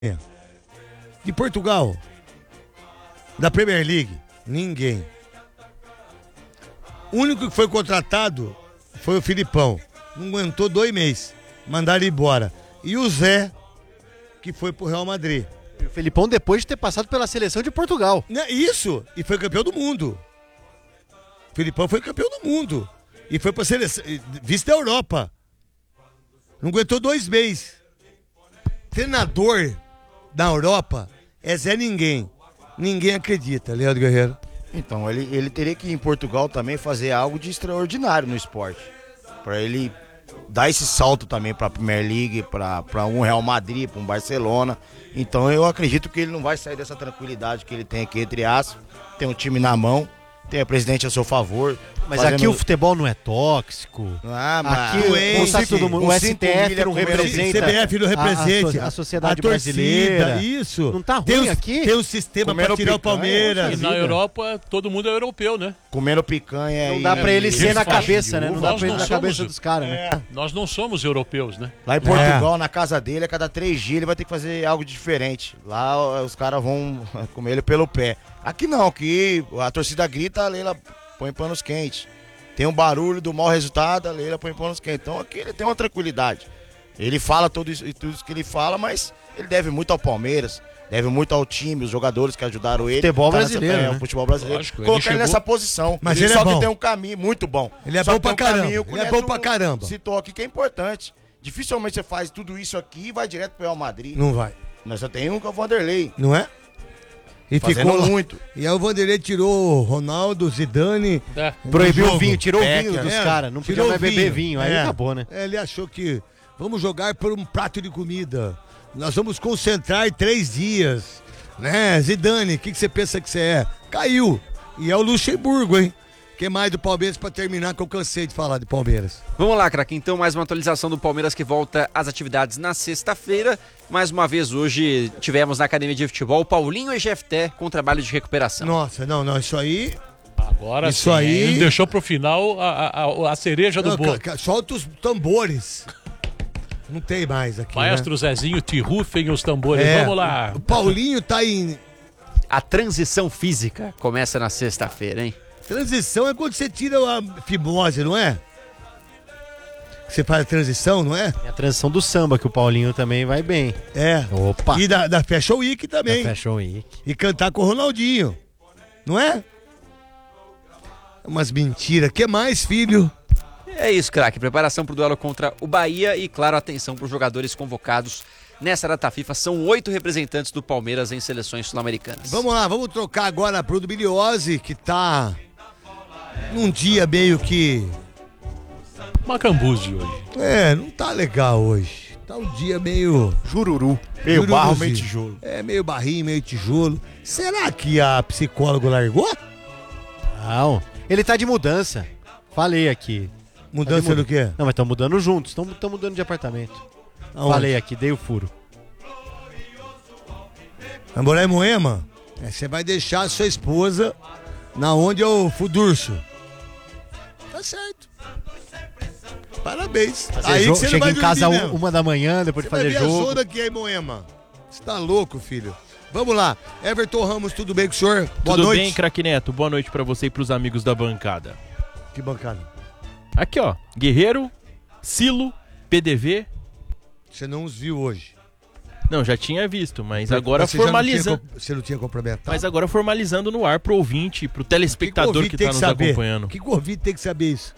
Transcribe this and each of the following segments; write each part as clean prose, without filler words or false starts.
De Portugal, da Premier League, ninguém. O único que foi contratado foi o Filipão. Não aguentou 2 meses. Mandaram ele embora. E o Zé, que foi pro Real Madrid. O Filipão depois de ter passado pela seleção de Portugal. Isso, e foi campeão do mundo. O Filipão foi campeão do mundo. E foi pra seleção, vice da Europa. Não aguentou 2 meses. Treinador da Europa é Zé Ninguém. Ninguém acredita, Leandro Guerreiro. Então, ele teria que ir em Portugal também fazer algo de extraordinário no esporte. Para ele dar esse salto também para a Premier League, para um Real Madrid, para um Barcelona. Então eu acredito que ele não vai sair dessa tranquilidade que ele tem aqui entre aspas. Tem um time na mão, tem a presidente a seu favor. Mas aqui o futebol não é tóxico. Mas aqui todo mundo, o STF não representa. O CBF não representa. A sociedade a torcida, brasileira. Isso. Não tá ruim aqui? Tem um sistema para tirar o Palmeiras. E na Europa, todo mundo é europeu, né? Comendo picanha. Não dá pra ele ser na cabeça, né? Não dá Nós pra ele não na cabeça somos- dos caras, né? Nós não somos europeus, né? Lá em Portugal, na casa dele, a cada 3 dias ele vai ter que fazer algo diferente. Lá os caras vão comer ele pelo pé. Aqui não, aqui a torcida grita, a Leila põe panos quentes. Tem um barulho do mau resultado, a Leila põe panos quentes. Então aqui ele tem uma tranquilidade. Ele fala tudo isso que ele fala, mas ele deve muito ao Palmeiras, deve muito ao time, os jogadores que ajudaram ele. Futebol brasileiro, né? O futebol brasileiro. Lógico, Colocar ele nessa posição. Mas ele ele só é que bom. tem um caminho muito bom. Ele é Só bom que tem pra um caramba. caminho que o Ele é Neto bom pra caramba. citou aqui que é importante. Dificilmente você faz tudo isso aqui e vai direto pro Real Madrid. Não vai. Nós só tem um que é o Vanderlei. Não é? E Fazendo ficou lá. muito. E aí o Vanderlei tirou o Ronaldo, Zidane. É. Proibiu do o vinho, jogo. tirou o vinho dos É, caras. Não podia tirou mais o beber vinho. Aí É. acabou, né? Ele achou que vamos jogar por um prato de comida. Nós vamos concentrar em 3 dias. Né, Zidane, o que você pensa que você é? Caiu. E é o Luxemburgo, hein? O que mais do Palmeiras pra terminar, que eu cansei de falar de Palmeiras. Vamos lá, craque. Então, mais uma atualização do Palmeiras que volta às atividades na sexta-feira. Mais uma vez, hoje tivemos na Academia de Futebol Paulinho e Jefté com trabalho de recuperação. Nossa, não, isso aí... Agora Isso sim, aí- ele deixou pro final a cereja do Não, bolo. solta os tambores. Não tem mais aqui, Maestro Zezinho, te rufem os tambores. né? Vamos lá. O Paulinho tá em... A transição física começa na sexta-feira, hein? Transição é quando você tira a fimose, não é? Você faz a transição, não é? É a transição do samba, que o Paulinho também vai bem. É. Opa! E da Fashion Week também. Fashion Week. E cantar com o Ronaldinho. Não é? Umas mentiras. Que mais, filho? É isso, craque. Preparação pro duelo contra o Bahia e, claro, atenção para os jogadores convocados nessa data FIFA. São 8 representantes do Palmeiras em seleções sul-americanas. Vamos lá, vamos trocar agora pro do Biliose, que tá num dia meio que... Macambuzi hoje. não tá legal hoje. Tá um dia meio... Jururu. Meio barro, Jururuzinho. meio tijolo. É, meio barrinho, meio tijolo. Será que a psicóloga largou? Não. Ele tá de mudança. Falei aqui. Mudança do quê? Não, mas estão mudando juntos. Estão mudando de apartamento. Aonde? Falei aqui, dei o furo. Vai morar em Moema? Você vai deixar a sua esposa na onde é o Fudurso. Tá certo. Parabéns. Aí que você não Chega vai em casa dormir mesmo. 1 da manhã, depois Você de fazer vai ver a jogo. zona que é em Moema. Você tá louco, filho. Vamos lá. Everton Ramos, tudo bem com o senhor? Boa Tudo noite. bem, craque Neto? Boa noite pra você e pros amigos da bancada. Que bancada. Aqui, ó. Guerreiro, Silo, PDV. Você não os viu hoje. Não, já tinha visto, mas agora Você já não tinha formalizando. Você não tinha complementado? Mas agora formalizando no ar pro ouvinte, pro telespectador que tá nos acompanhando. O que o ouvinte tem que saber isso?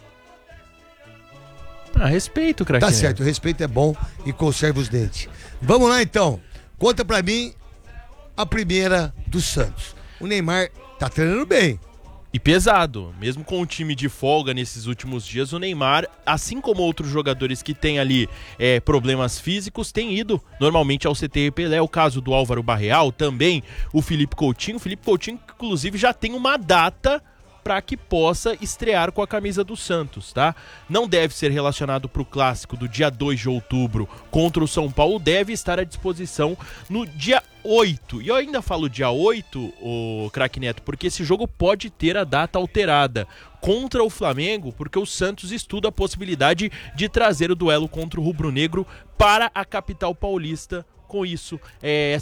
Ah, respeito, craque Tá Neto. certo, o respeito é bom e conserva os dentes. Vamos lá então. Conta pra mim a primeira do Santos. O Neymar tá treinando bem. E pesado, mesmo com o time de folga nesses últimos dias, o Neymar, assim como outros jogadores que têm ali problemas físicos, tem ido normalmente ao CT Pelé. O caso do Álvaro Barreal, também o Felipe Coutinho. O Felipe Coutinho, inclusive, já tem uma data para que possa estrear com a camisa do Santos, tá? Não deve ser relacionado para o clássico do dia 2 de outubro contra o São Paulo, deve estar à disposição no dia 8. E eu ainda falo dia 8, o craque Neto, porque esse jogo pode ter a data alterada contra o Flamengo, porque o Santos estuda a possibilidade de trazer o duelo contra o Rubro Negro para a capital paulista, com isso,